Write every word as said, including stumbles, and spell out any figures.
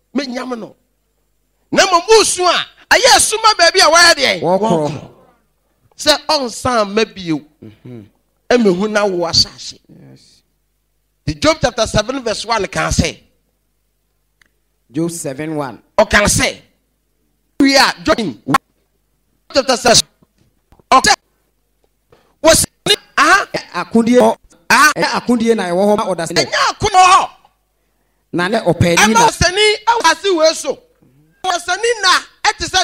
me nyam no na mamusu a aye suma baby a why dey wokro say on san mabio mhm emehu na wo asase yes the Job chapter seven verse one can say Job seven one o can say we are join chapter seven okay was ah akundie ah akundie na ewo ho ma odase enya akuno ho na le opani na asani awasi we so asani na etisa